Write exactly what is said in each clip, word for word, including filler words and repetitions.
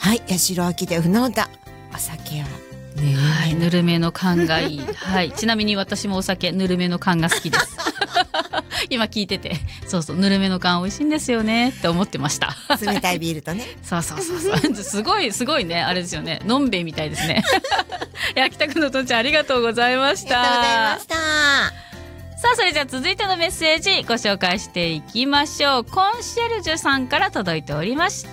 はい、八代亜紀で船歌、お酒はね、はい、ぬるめの缶がいい、はい、ちなみに私もお酒ぬるめの缶が好きです今聞いてて、そうそう、ぬるめの缶美味しいんですよねって思ってました冷たいビールとねそうそうそうそうすごいすごいね、あれですよね、のんべいみたいですね秋田区のとんちゃん、ありがとうございました。 ありがとうございました。 さあ、それじゃあ続いてのメッセージご紹介していきましょう。コンシェルジュさんから届いておりました。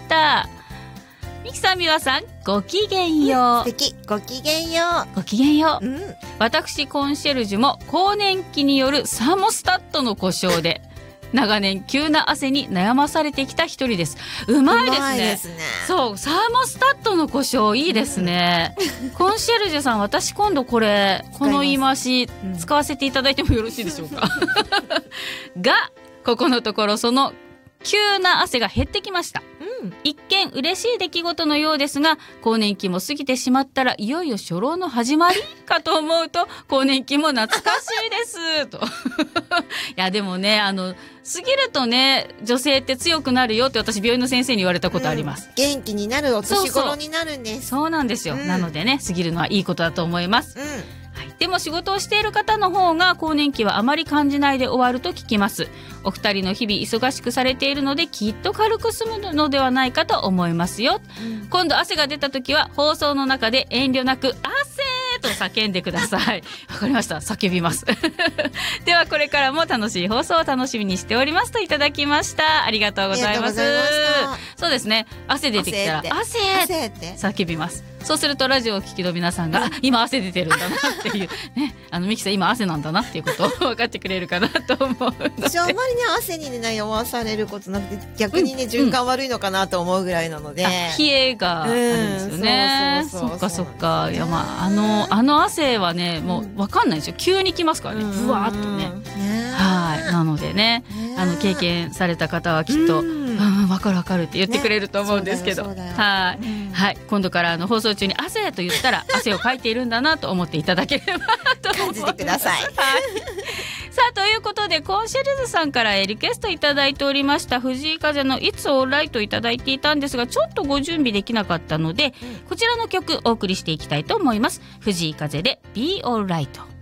ミキさん、みわさん、ごきげんよう。 素敵、ごきげんよう。ごきげんよう、うん、 私コンシェルジュも更年期によるサーモスタットの故障で長年急な汗に悩まされてきた一人です。うまいですね。うまいですね。そう、サーモスタットの故障いいですね、うん、コンシェルジュさん、私今度これこの言い回し使わせていただいてもよろしいでしょうか、うん、がここのところその急な汗が減ってきました、うん、一見嬉しい出来事のようですが、更年期も過ぎてしまったらいよいよ初老の始まりかと思うと更年期も懐かしいですといやでもね、あの過ぎるとね、女性って強くなるよって私病院の先生に言われたことあります、 うん、元気になるお年頃になるんです。 そうそう、そうなんですよ、うん、なのでね、過ぎるのはいいことだと思います、うん、はい、でも仕事をしている方の方が更年期はあまり感じないで終わると聞きます。お二人の日々忙しくされているのできっと軽く済むのではないかと思いますよ、うん、今度汗が出た時は放送の中で遠慮なく汗と叫んでください。わかりました、叫びますではこれからも楽しい放送を楽しみにしておりますといただきました。ありがとうございます。そうですね、汗出てきたら汗って叫びます。そうするとラジオを聞きの皆さんが今汗出てるんだなっていうね、あのミキさん今汗なんだなっていうことを分かってくれるかなと思うので、 私あんまりね汗にね悩まされることなくて、逆にね、うん、循環悪いのかなと思うぐらいなので、うん、 冷えがあるんですよね、うん、そっかそっか、いや、まあ、あのあの汗はねもう分かんないですよ、急にきますからね、ぶわーっとね、はい、なのでね、あの経験された方はきっと、うん、分かる分かるって言ってくれると思うんですけど、ね、はい、うん、はい、今度からあの放送中に汗と言ったら汗をかいているんだなと思っていただければと思います。感じてください、はい、さあ、ということでコンシェルジュさんからリクエストいただいておりました藤井風の It's Alright いただいていたんですが、ちょっとご準備できなかったので、うん、こちらの曲お送りしていきたいと思います。藤井風で Be Alright。